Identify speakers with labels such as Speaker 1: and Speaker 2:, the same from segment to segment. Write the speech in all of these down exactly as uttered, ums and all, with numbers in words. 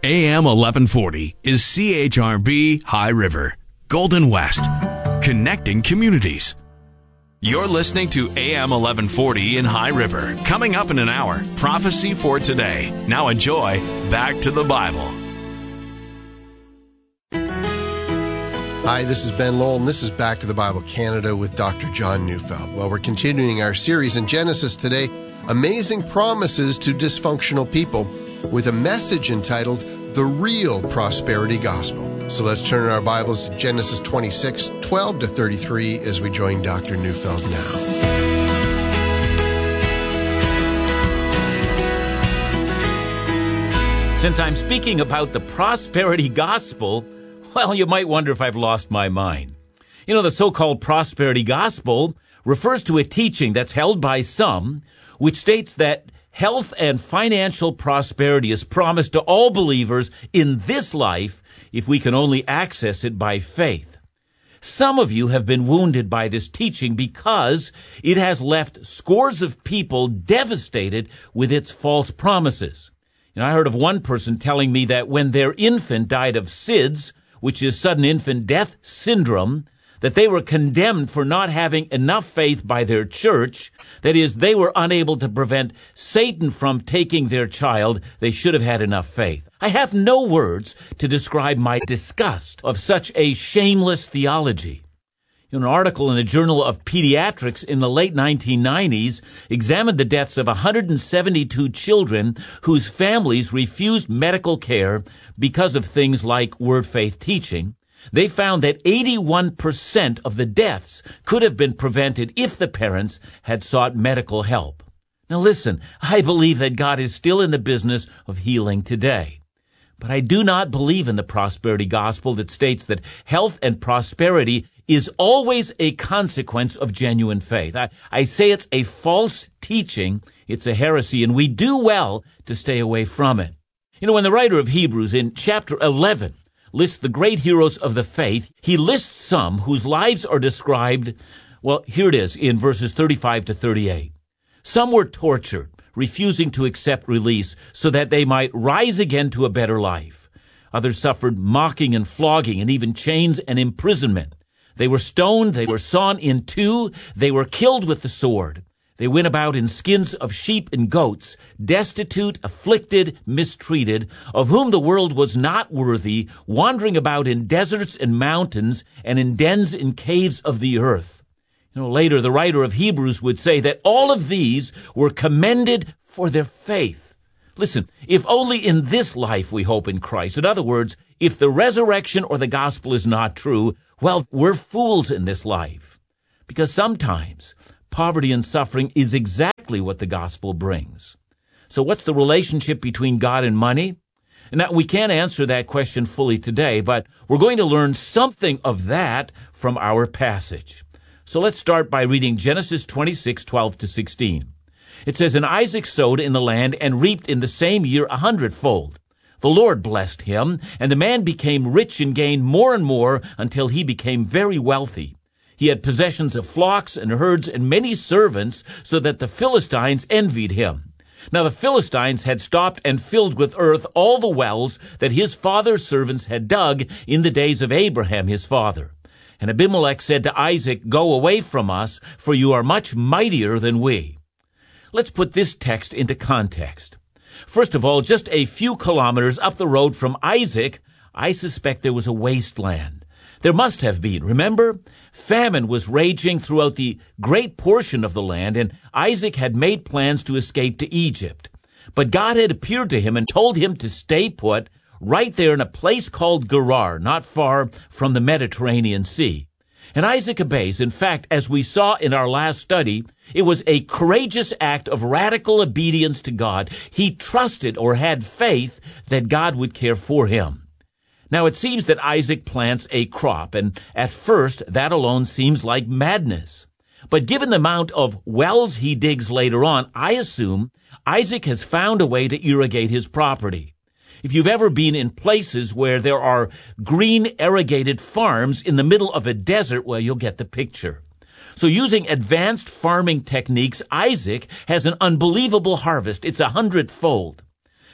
Speaker 1: A M eleven forty is C H R B High River, Golden West, connecting communities. You're listening to A M eleven forty in High River. Coming up in an hour, Prophecy for Today. Now enjoy Back to the Bible.
Speaker 2: Hi, this is Ben Lowell, and this is Back to the Bible Canada with Doctor John Neufeld. Well, we're continuing our series in Genesis today, Amazing Promises to Dysfunctional People, with a message entitled The Real Prosperity Gospel. So let's turn our Bibles to Genesis twenty-six, twelve to thirty-three as we join Doctor Neufeld now.
Speaker 3: Since I'm speaking about the prosperity gospel, well, you might wonder if I've lost my mind. You know, the so-called prosperity gospel refers to a teaching that's held by some, which states that health and financial prosperity is promised to all believers in this life if we can only access it by faith. Some of you have been wounded by this teaching because it has left scores of people devastated with its false promises. You know, I heard of one person telling me that when their infant died of S I D S, which is sudden infant death syndrome, that they were condemned for not having enough faith by their church. That is, they were unable to prevent Satan from taking their child. They should have had enough faith. I have no words to describe my disgust of such a shameless theology. An article in the Journal of Pediatrics in the late nineteen nineties examined the deaths of one hundred seventy-two children whose families refused medical care because of things like word faith teaching. They found that eighty-one percent of the deaths could have been prevented if the parents had sought medical help. Now listen, I believe that God is still in the business of healing today. But I do not believe in the prosperity gospel that states that health and prosperity is always a consequence of genuine faith. I, I say it's a false teaching, it's a heresy, and we do well to stay away from it. You know, when the writer of Hebrews in chapter eleven lists the great heroes of the faith, he lists some whose lives are described, well, here it is in verses thirty-five to thirty-eight. Some were tortured, refusing to accept release so that they might rise again to a better life. Others suffered mocking and flogging and even chains and imprisonment. They were stoned, they were sawn in two, they were killed with the sword. They went about in skins of sheep and goats, destitute, afflicted, mistreated, of whom the world was not worthy, wandering about in deserts and mountains and in dens and caves of the earth. You know, later the writer of Hebrews would say that all of these were commended for their faith. Listen, if only in this life we hope in Christ. In other words, if the resurrection or the gospel is not true, well, we're fools in this life. Because sometimes poverty and suffering is exactly what the gospel brings. So what's the relationship between God and money? And now, we can't answer that question fully today, but we're going to learn something of that from our passage. So let's start by reading Genesis twenty-six, twelve to sixteen. It says, And Isaac sowed in the land and reaped in the same year a hundredfold. The Lord blessed him, and the man became rich and gained more and more until he became very wealthy. He had possessions of flocks and herds and many servants, so that the Philistines envied him. Now the Philistines had stopped and filled with earth all the wells that his father's servants had dug in the days of Abraham his father. And Abimelech said to Isaac, Go away from us, for you are much mightier than we. Let's put this text into context. First of all, just a few kilometers up the road from Isaac, I suspect there was a wasteland. There must have been. Remember, famine was raging throughout the great portion of the land, and Isaac had made plans to escape to Egypt. But God had appeared to him and told him to stay put right there in a place called Gerar, not far from the Mediterranean Sea. And Isaac obeys. In fact, as we saw in our last study, it was a courageous act of radical obedience to God. He trusted or had faith that God would care for him. Now, it seems that Isaac plants a crop, and at first, that alone seems like madness. But given the amount of wells he digs later on, I assume Isaac has found a way to irrigate his property. If you've ever been in places where there are green irrigated farms in the middle of a desert, well, you'll get the picture. So using advanced farming techniques, Isaac has an unbelievable harvest. It's a hundredfold.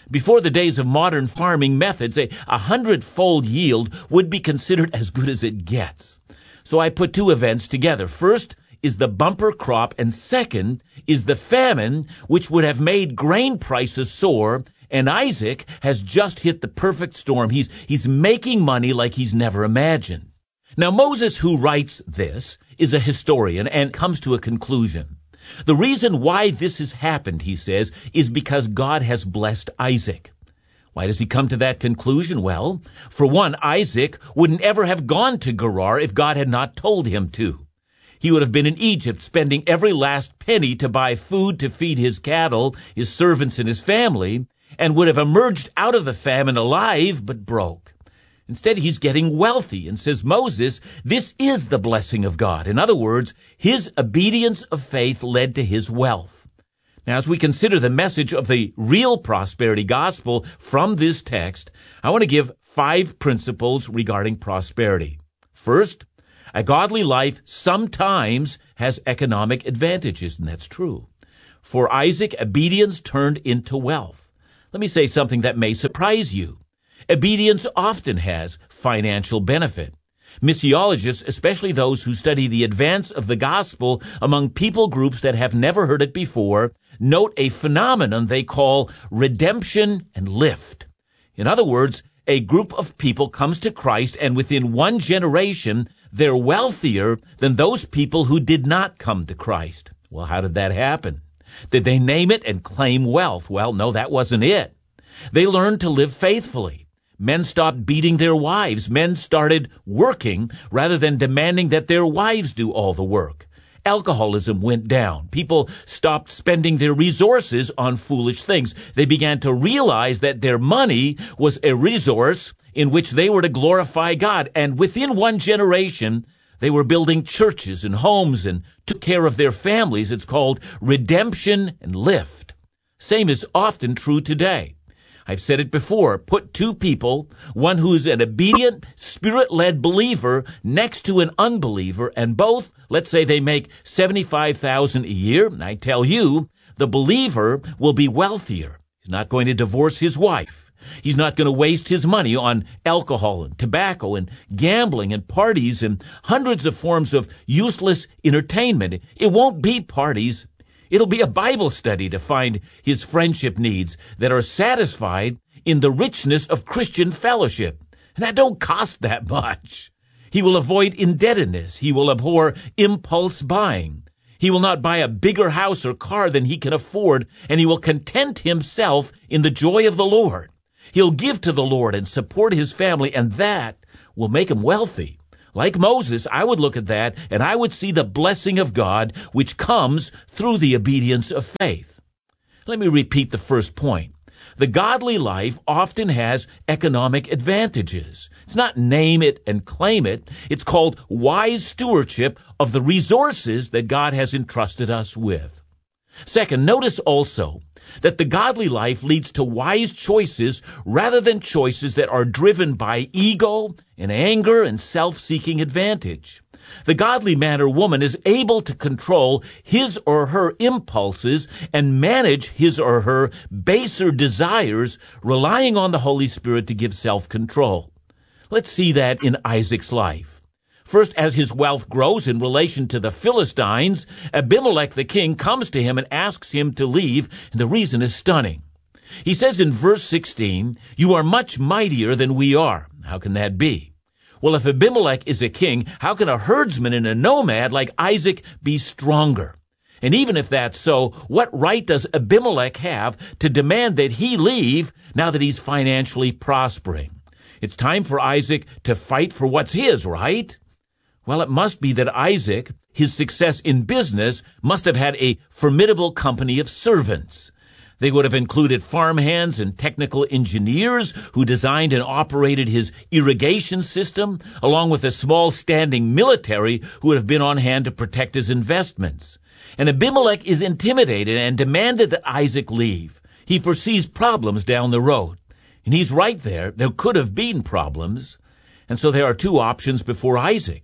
Speaker 3: Before the days of modern farming methods, a, a hundredfold yield would be considered as good as it gets. So I put two events together. First is the bumper crop, and second is the famine, which would have made grain prices soar, and Isaac has just hit the perfect storm. He's, he's making money like he's never imagined. Now, Moses, who writes this, is a historian and comes to a conclusion. The reason why this has happened, he says, is because God has blessed Isaac. Why does he come to that conclusion? Well, for one, Isaac wouldn't ever have gone to Gerar if God had not told him to. He would have been in Egypt spending every last penny to buy food to feed his cattle, his servants, and his family, and would have emerged out of the famine alive but broke. Instead, he's getting wealthy, and says Moses, this is the blessing of God. In other words, his obedience of faith led to his wealth. Now, as we consider the message of the real prosperity gospel from this text, I want to give five principles regarding prosperity. First, a godly life sometimes has economic advantages, and that's true. For Isaac, obedience turned into wealth. Let me say something that may surprise you. Obedience often has financial benefit. Missiologists, especially those who study the advance of the gospel among people groups that have never heard it before, note a phenomenon they call redemption and lift. In other words, a group of people comes to Christ, and within one generation, they're wealthier than those people who did not come to Christ. Well, how did that happen? Did they name it and claim wealth? Well, no, that wasn't it. They learned to live faithfully. Men stopped beating their wives. Men started working rather than demanding that their wives do all the work. Alcoholism went down. People stopped spending their resources on foolish things. They began to realize that their money was a resource in which they were to glorify God. And within one generation, they were building churches and homes and took care of their families. It's called redemption and lift. Same is often true today. I've said it before. Put two people, one who's an obedient, spirit-led believer next to an unbeliever, and both, let's say they make seventy-five thousand dollars a year. I tell you, the believer will be wealthier. He's not going to divorce his wife. He's not going to waste his money on alcohol and tobacco and gambling and parties and hundreds of forms of useless entertainment. It won't be parties. It'll be a Bible study to find his friendship needs that are satisfied in the richness of Christian fellowship. And that don't cost that much. He will avoid indebtedness. He will abhor impulse buying. He will not buy a bigger house or car than he can afford, and he will content himself in the joy of the Lord. He'll give to the Lord and support his family, and that will make him wealthy. Like Moses, I would look at that and I would see the blessing of God which comes through the obedience of faith. Let me repeat the first point. The godly life often has economic advantages. It's not name it and claim it. It's called wise stewardship of the resources that God has entrusted us with. Second, notice also that the godly life leads to wise choices rather than choices that are driven by ego and anger and self-seeking advantage. The godly man or woman is able to control his or her impulses and manage his or her baser desires, relying on the Holy Spirit to give self-control. Let's see that in Isaac's life. First, as his wealth grows in relation to the Philistines, Abimelech the king comes to him and asks him to leave, and the reason is stunning. He says in verse sixteen, "You are much mightier than we are." How can that be? Well, if Abimelech is a king, how can a herdsman and a nomad like Isaac be stronger? And even if that's so, what right does Abimelech have to demand that he leave now that he's financially prospering? It's time for Isaac to fight for what's his, right? Well, it must be that Isaac, his success in business, must have had a formidable company of servants. They would have included farmhands and technical engineers who designed and operated his irrigation system, along with a small standing military who would have been on hand to protect his investments. And Abimelech is intimidated and demanded that Isaac leave. He foresees problems down the road. And he's right there. There could have been problems. And so there are two options before Isaac.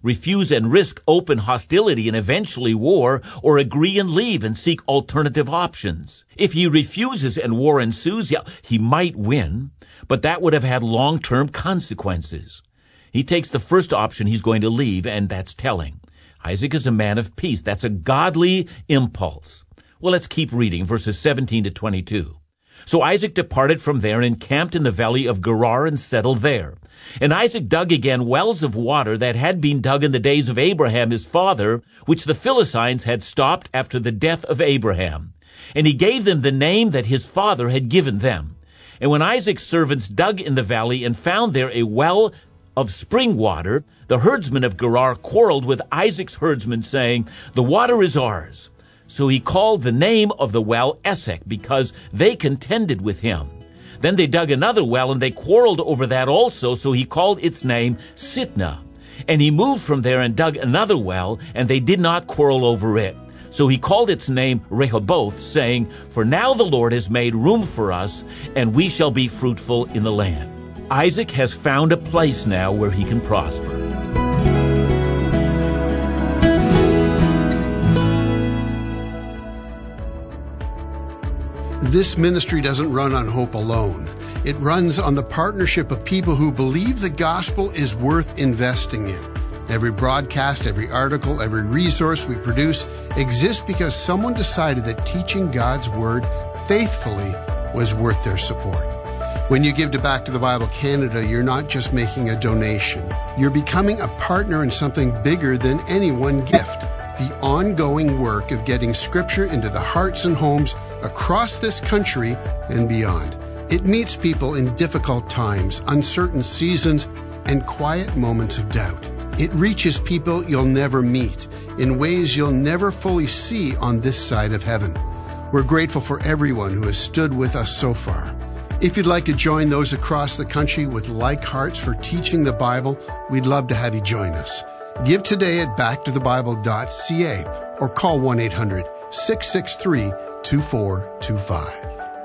Speaker 3: refuse and risk open hostility and eventually war, or agree and leave and seek alternative options. If he refuses and war ensues, yeah, he might win, but that would have had long-term consequences. He takes the first option, he's going to leave, and that's telling. Isaac is a man of peace. That's a godly impulse. Well, let's keep reading, verses seventeen to twenty-two. So Isaac departed from there and encamped in the valley of Gerar and settled there. And Isaac dug again wells of water that had been dug in the days of Abraham his father, which the Philistines had stopped after the death of Abraham. And he gave them the name that his father had given them. And when Isaac's servants dug in the valley and found there a well of spring water, the herdsmen of Gerar quarreled with Isaac's herdsmen, saying, "The water is ours." So he called the name of the well Esek, because they contended with him. Then they dug another well, and they quarreled over that also, so he called its name Sitnah. And he moved from there and dug another well, and they did not quarrel over it. So he called its name Rehoboth, saying, "For now the Lord has made room for us, and we shall be fruitful in the land." Isaac has found a place now where he can prosper.
Speaker 4: This ministry doesn't run on hope alone. It runs on the partnership of people who believe the gospel is worth investing in. Every broadcast, every article, every resource we produce exists because someone decided that teaching God's Word faithfully was worth their support. When you give to Back to the Bible Canada, you're not just making a donation. You're becoming a partner in something bigger than any one gift. The ongoing work of getting Scripture into the hearts and homes across this country and beyond. It meets people in difficult times, uncertain seasons, and quiet moments of doubt. It reaches people you'll never meet in ways you'll never fully see on this side of heaven. We're grateful for everyone who has stood with us so far. If you'd like to join those across the country with like hearts for teaching the Bible, we'd love to have you join us. Give today at back to the bible dot c a or call one eight hundred, six six three, two four two five.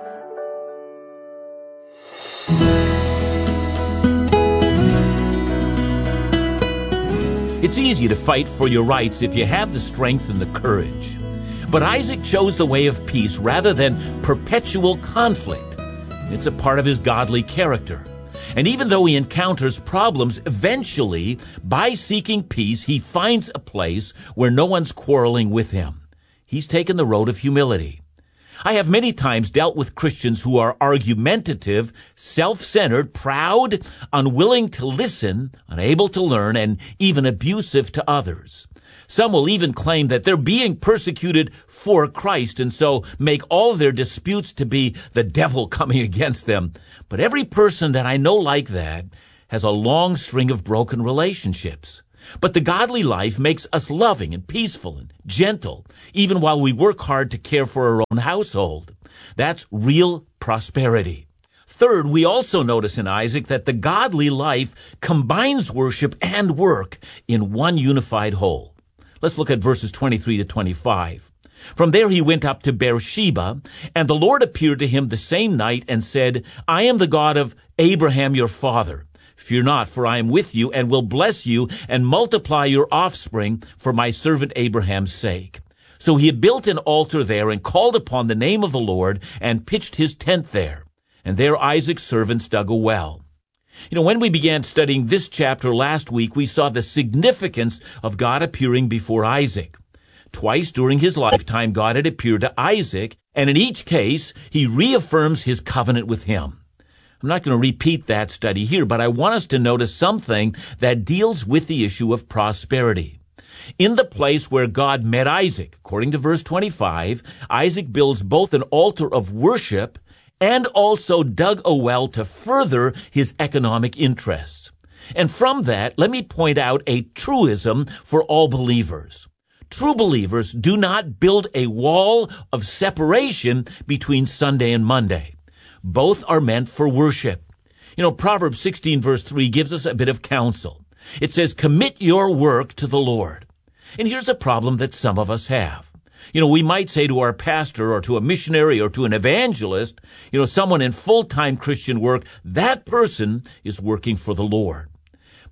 Speaker 3: It's easy to fight for your rights if you have the strength and the courage. But Isaac chose the way of peace rather than perpetual conflict. It's a part of his godly character. And even though he encounters problems, eventually, by seeking peace, he finds a place where no one's quarreling with him. He's taken the road of humility. I have many times dealt with Christians who are argumentative, self-centered, proud, unwilling to listen, unable to learn, and even abusive to others. Some will even claim that they're being persecuted for Christ and so make all their disputes to be the devil coming against them. But every person that I know like that has a long string of broken relationships. But the godly life makes us loving and peaceful and gentle, even while we work hard to care for our own household. That's real prosperity. Third, we also notice in Isaac that the godly life combines worship and work in one unified whole. Let's look at verses twenty-three to twenty-five. From there he went up to Beersheba, and the Lord appeared to him the same night and said, "I am the God of Abraham your father. Fear not, for I am with you, and will bless you, and multiply your offspring for my servant Abraham's sake." So he built an altar there, and called upon the name of the Lord, and pitched his tent there. And there Isaac's servants dug a well. You know, when we began studying this chapter last week, we saw the significance of God appearing before Isaac. Twice during his lifetime, God had appeared to Isaac, and in each case, he reaffirms his covenant with him. I'm not going to repeat that study here, but I want us to notice something that deals with the issue of prosperity. In the place where God met Isaac, according to verse twenty-five, Isaac builds both an altar of worship and also dug a well to further his economic interests. And from that, let me point out a truism for all believers. True believers do not build a wall of separation between Sunday and Monday. Both are meant for worship. You know, Proverbs sixteen verse three gives us a bit of counsel. It says, "Commit your work to the Lord." And here's a problem that some of us have. You know, we might say to our pastor or to a missionary or to an evangelist, you know, someone in full-time Christian work, that person is working for the Lord.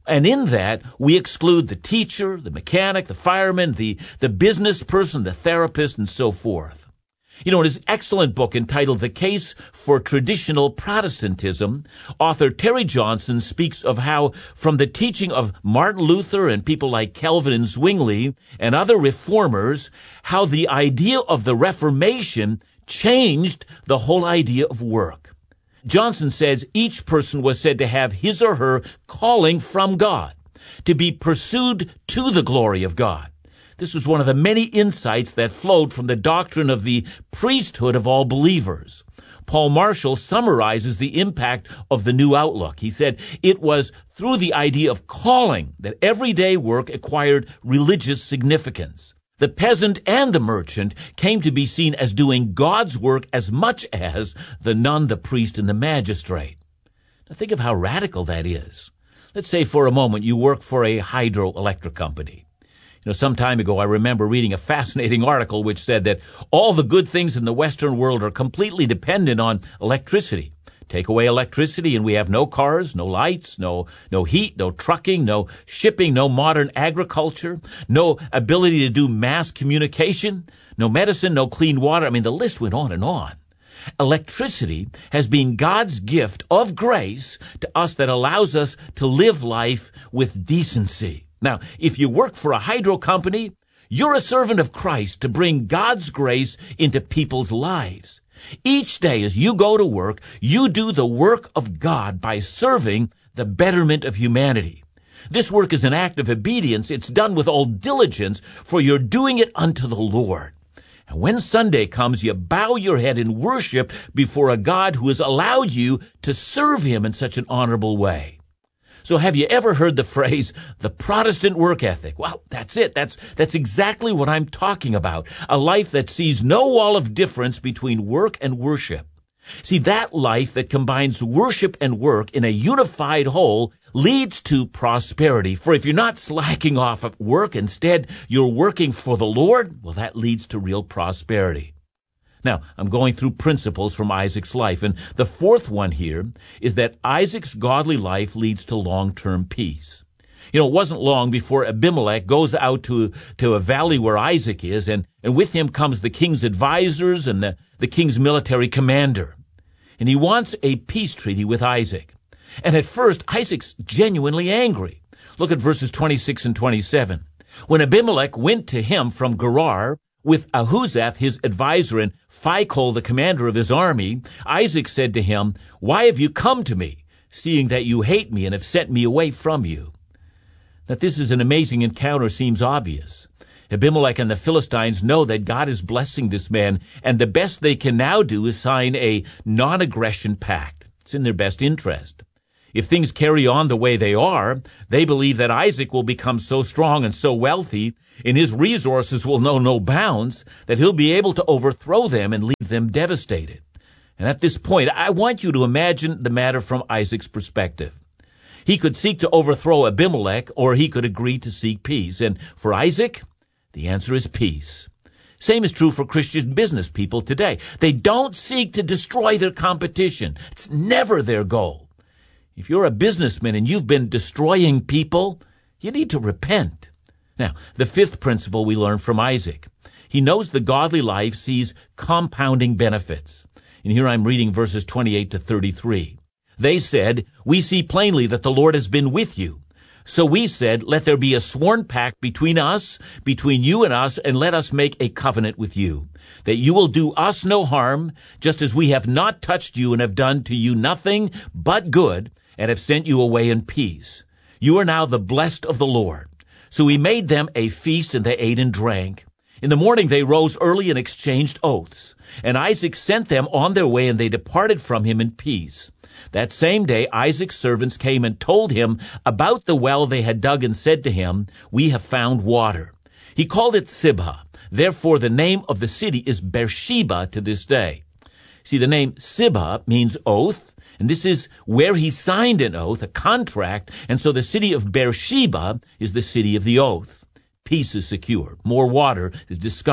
Speaker 3: And in that, we exclude the teacher, the mechanic, the fireman, the, the business person, the therapist, and so forth. You know, in his excellent book entitled The Case for Traditional Protestantism, author Terry Johnson speaks of how, from the teaching of Martin Luther and people like Calvin and Zwingli and other reformers, how the idea of the Reformation changed the whole idea of work. Johnson says each person was said to have his or her calling from God, to be pursued to the glory of God. This was one of the many insights that flowed from the doctrine of the priesthood of all believers. Paul Marshall summarizes the impact of the new outlook. He said it was through the idea of calling that everyday work acquired religious significance. The peasant and the merchant came to be seen as doing God's work as much as the nun, the priest, and the magistrate. Now think of how radical that is. Let's say for a moment you work for a hydroelectric company. You know, some time ago, I remember reading a fascinating article which said that all the good things in the Western world are completely dependent on electricity. Take away electricity and we have no cars, no lights, no, no heat, no trucking, no shipping, no modern agriculture, no ability to do mass communication, no medicine, no clean water. I mean, the list went on and on. Electricity has been God's gift of grace to us that allows us to live life with decency. Now, if you work for a hydro company, you're a servant of Christ to bring God's grace into people's lives. Each day as you go to work, you do the work of God by serving the betterment of humanity. This work is an act of obedience. It's done with all diligence, for you're doing it unto the Lord. And when Sunday comes, you bow your head in worship before a God who has allowed you to serve him in such an honorable way. So have you ever heard the phrase, the Protestant work ethic? Well, that's it. That's, that's exactly what I'm talking about. A life that sees no wall of difference between work and worship. See, that life that combines worship and work in a unified whole leads to prosperity. For if you're not slacking off at work, instead you're working for the Lord, well, that leads to real prosperity. Now, I'm going through principles from Isaac's life, and the fourth one here is that Isaac's godly life leads to long-term peace. You know, it wasn't long before Abimelech goes out to, to a valley where Isaac is, and, and with him comes the king's advisors and the, the king's military commander. And he wants a peace treaty with Isaac. And at first, Isaac's genuinely angry. Look at verses twenty-six and twenty-seven. When Abimelech went to him from Gerar, with Ahuzath, his advisor, and Phicol, the commander of his army, Isaac said to him, "Why have you come to me, seeing that you hate me and have sent me away from you?" That this is an amazing encounter seems obvious. Abimelech and the Philistines know that God is blessing this man, and the best they can now do is sign a non-aggression pact. It's in their best interest. If things carry on the way they are, they believe that Isaac will become so strong and so wealthy, and his resources will know no bounds, that he'll be able to overthrow them and leave them devastated. And at this point, I want you to imagine the matter from Isaac's perspective. He could seek to overthrow Abimelech, or he could agree to seek peace. And for Isaac, the answer is peace. Same is true for Christian business people today. They don't seek to destroy their competition. It's never their goal. If you're a businessman and you've been destroying people, you need to repent. Now, the fifth principle we learn from Isaac. He knows the godly life sees compounding benefits. And here I'm reading verses twenty-eight to thirty-three. They said, "We see plainly that the Lord has been with you. So we said, let there be a sworn pact between us, between you and us, and let us make a covenant with you, that you will do us no harm, just as we have not touched you and have done to you nothing but good, and have sent you away in peace. You are now the blessed of the Lord." So he made them a feast, and they ate and drank. In the morning they rose early and exchanged oaths. And Isaac sent them on their way, and they departed from him in peace. That same day Isaac's servants came and told him about the well they had dug, and said to him, "We have found water." He called it Sibhah. Therefore the name of the city is Beersheba to this day. See, the name Sibhah means oath, and this is where he signed an oath, a contract, and so the city of Beersheba is the city of the oath. Peace is secured. More water is discovered.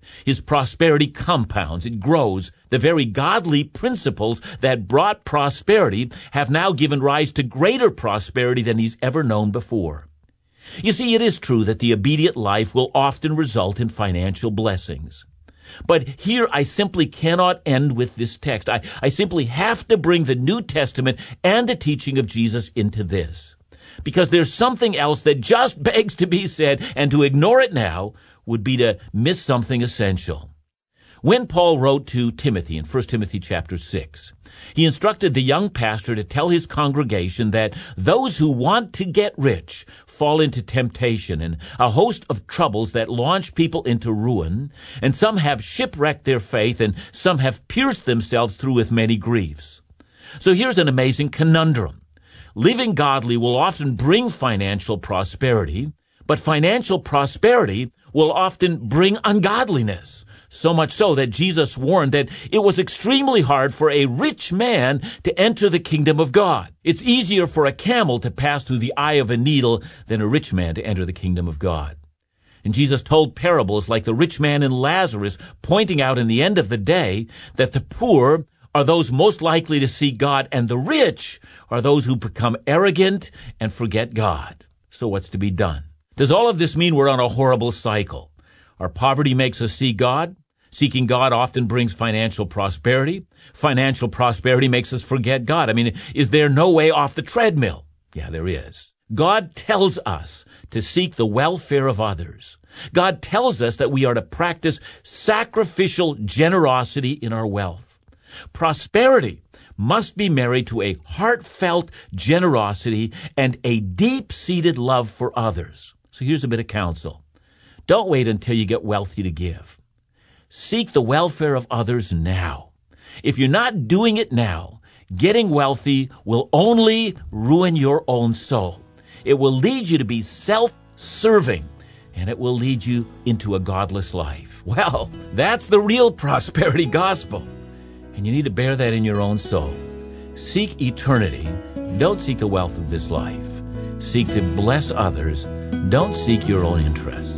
Speaker 3: His prosperity compounds, it grows. The very godly principles that brought prosperity have now given rise to greater prosperity than he's ever known before. You see, it is true that the obedient life will often result in financial blessings. But here I simply cannot end with this text. I, I simply have to bring the New Testament and the teaching of Jesus into this. Because there's something else that just begs to be said, and to ignore it now would be to miss something essential. When Paul wrote to Timothy in First Timothy chapter six, he instructed the young pastor to tell his congregation that those who want to get rich fall into temptation and a host of troubles that launch people into ruin, and some have shipwrecked their faith, and some have pierced themselves through with many griefs. So here's an amazing conundrum. Living godly will often bring financial prosperity, but financial prosperity will often bring ungodliness. So much so that Jesus warned that it was extremely hard for a rich man to enter the kingdom of God. It's easier for a camel to pass through the eye of a needle than a rich man to enter the kingdom of God. And Jesus told parables like the rich man and Lazarus, pointing out in the end of the day that the poor are those most likely to see God, and the rich are those who become arrogant and forget God. So what's to be done? Does all of this mean we're on a horrible cycle? Our poverty makes us see God. Seeking God often brings financial prosperity. Financial prosperity makes us forget God. I mean, is there no way off the treadmill? Yeah, there is. God tells us to seek the welfare of others. God tells us that we are to practice sacrificial generosity in our wealth. Prosperity must be married to a heartfelt generosity and a deep-seated love for others. So here's a bit of counsel. Don't wait until you get wealthy to give. Seek the welfare of others now. If you're not doing it now, getting wealthy will only ruin your own soul. It will lead you to be self-serving, and it will lead you into a godless life. Well, that's the real prosperity gospel, and you need to bear that in your own soul. Seek eternity. Don't seek the wealth of this life. Seek to bless others. Don't seek your own interests.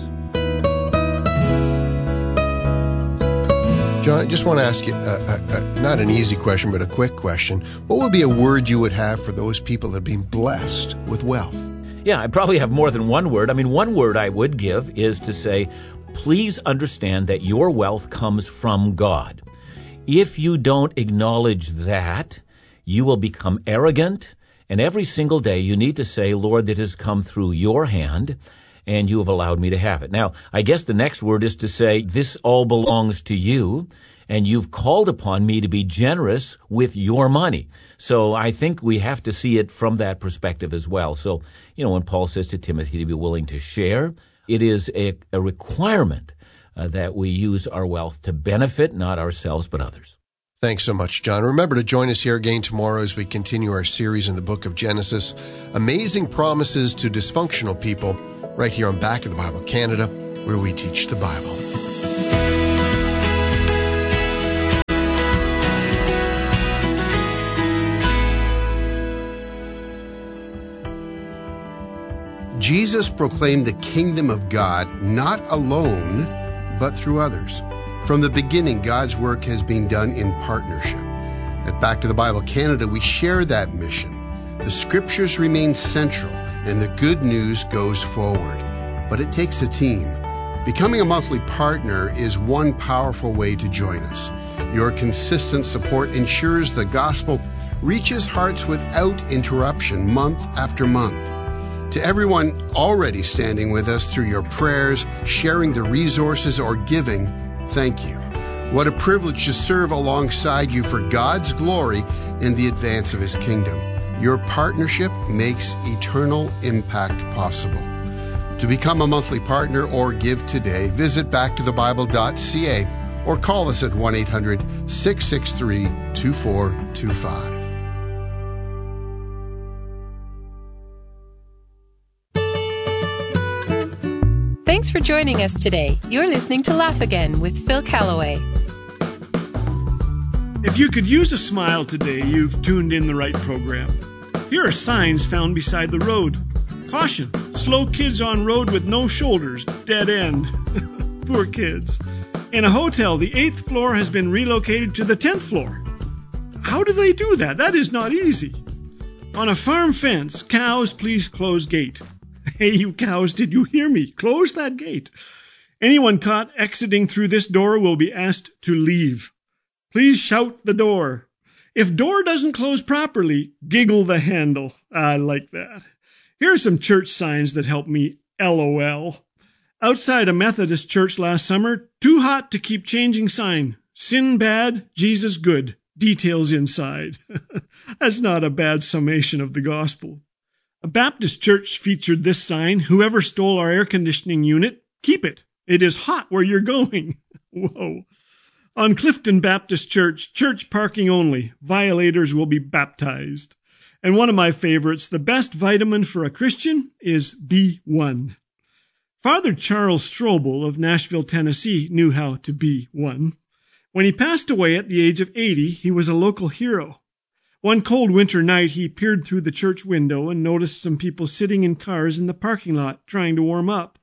Speaker 2: John, I just want to ask you, uh, uh, uh, not an easy question, but a quick question. What would be a word you would have for those people that have been blessed with wealth?
Speaker 3: Yeah, I probably have more than one word. I mean, one word I would give is to say, please understand that your wealth comes from God. If you don't acknowledge that, you will become arrogant, and every single day you need to say, Lord, that has come through your hand, and you have allowed me to have it. Now, I guess the next word is to say, this all belongs to you, and you've called upon me to be generous with your money. So I think we have to see it from that perspective as well. So, you know, when Paul says to Timothy to be willing to share, it is a, a requirement uh, that we use our wealth to benefit not ourselves but others.
Speaker 2: Thanks so much, John. Remember to join us here again tomorrow as we continue our series in the book of Genesis, Amazing Promises to Dysfunctional People, right here on Back of the Bible Canada, where we teach the Bible.
Speaker 4: Jesus proclaimed the kingdom of God not alone, but through others. From the beginning, God's work has been done in partnership. At Back to the Bible Canada, we share that mission. The scriptures remain central, and the good news goes forward. But it takes a team. Becoming a monthly partner is one powerful way to join us. Your consistent support ensures the gospel reaches hearts without interruption month after month. To everyone already standing with us through your prayers, sharing the resources, or giving, thank you. What a privilege to serve alongside you for God's glory and the advance of His kingdom. Your partnership makes eternal impact possible. To become a monthly partner or give today, visit back to the bible dot c a or call us at one eight hundred, six six three, two four two five.
Speaker 5: Thanks for joining us today. You're listening to Laugh Again with Phil Callaway.
Speaker 6: If you could use a smile today, you've tuned in the right program. Here are signs found beside the road. Caution, slow kids on road with no shoulders, dead end. Poor kids. In a hotel, the eighth floor has been relocated to the tenth floor. How do they do that? That is not easy. On a farm fence, cows, please close gate. Hey, you cows, did you hear me? Close that gate. Anyone caught exiting through this door will be asked to leave. Please shout the door. If door doesn't close properly, giggle the handle. I like that. Here are some church signs that help me LOL. Outside a Methodist church last summer, too hot to keep changing sign. Sin bad, Jesus good. Details inside. That's not a bad summation of the gospel. A Baptist church featured this sign: whoever stole our air conditioning unit, keep it. It is hot where you're going. Whoa. On Clifton Baptist Church, church parking only. Violators will be baptized. And one of my favorites, the best vitamin for a Christian is B one. Father Charles Strobel of Nashville, Tennessee, knew how to be one. When he passed away at the age of eighty, he was a local hero. One cold winter night, he peered through the church window and noticed some people sitting in cars in the parking lot trying to warm up.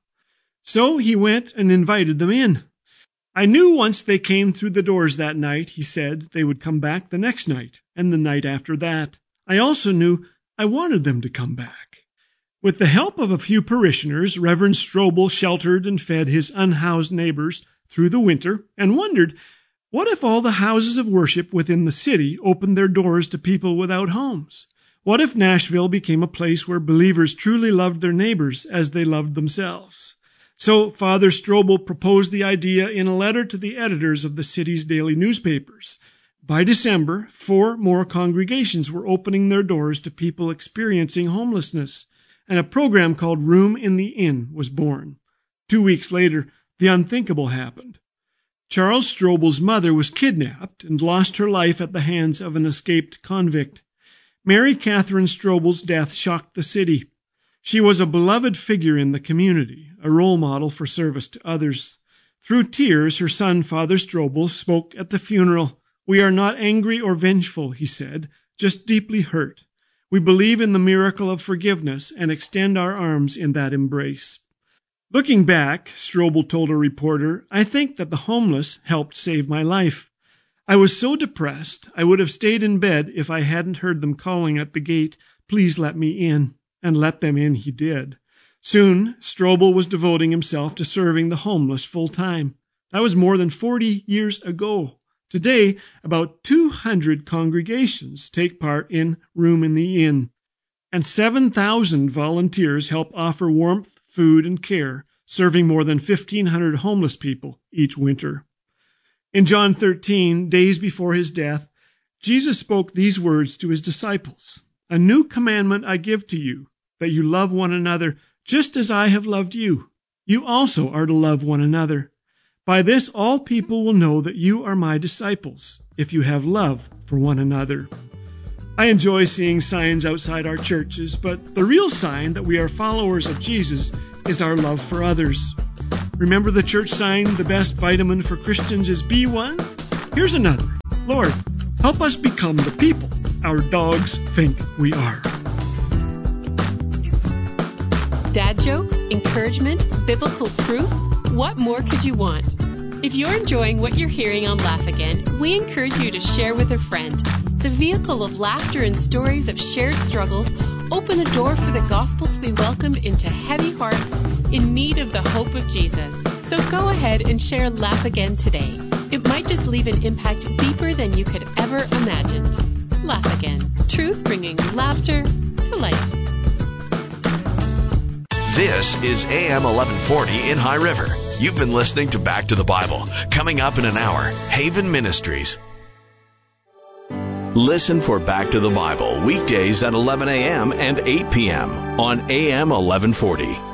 Speaker 6: So he went and invited them in. I knew once they came through the doors that night, he said, they would come back the next night and the night after that. I also knew I wanted them to come back. With the help of a few parishioners, Reverend Strobel sheltered and fed his unhoused neighbors through the winter and wondered, what if all the houses of worship within the city opened their doors to people without homes? What if Nashville became a place where believers truly loved their neighbors as they loved themselves? So Father Strobel proposed the idea in a letter to the editors of the city's daily newspapers. By December, four more congregations were opening their doors to people experiencing homelessness, and a program called Room in the Inn was born. Two weeks later, the unthinkable happened. Charles Strobel's mother was kidnapped and lost her life at the hands of an escaped convict. Mary Catherine Strobel's death shocked the city. She was a beloved figure in the community, a role model for service to others. Through tears, her son, Father Strobel, spoke at the funeral. We are not angry or vengeful, he said, just deeply hurt. We believe in the miracle of forgiveness and extend our arms in that embrace. Looking back, Strobel told a reporter, I think that the homeless helped save my life. I was so depressed, I would have stayed in bed if I hadn't heard them calling at the gate, please let me in. And let them in he did. Soon, Strobel was devoting himself to serving the homeless full time. That was more than forty years ago. Today, about two hundred congregations take part in Room in the Inn, and seven thousand volunteers help offer warmth, food, and care, serving more than fifteen hundred homeless people each winter. In John thirteen, days before his death, Jesus spoke these words to his disciples. A new commandment I give to you, that you love one another just as I have loved you. You also are to love one another. By this all people will know that you are my disciples, if you have love for one another. I enjoy seeing signs outside our churches, but the real sign that we are followers of Jesus is our love for others. Remember the church sign, the best vitamin for Christians is B one? Here's another. Lord, help us become the people our dogs think we are.
Speaker 5: Dad jokes, encouragement, biblical truth. What more could you want? If you're enjoying what you're hearing on Laugh Again, we encourage you to share with a friend. The vehicle of laughter and stories of shared struggles open the door for the gospel to be welcomed into heavy hearts in need of the hope of Jesus. So go ahead and share Laugh Again today. It might just leave an impact deeper than you could ever imagine. Laugh Again. Truth bringing laughter to life.
Speaker 1: This is A M eleven forty in High River. You've been listening to Back to the Bible. Coming up in an hour, Haven Ministries. Listen for Back to the Bible weekdays at eleven a.m. and eight p.m. on A M eleven forty.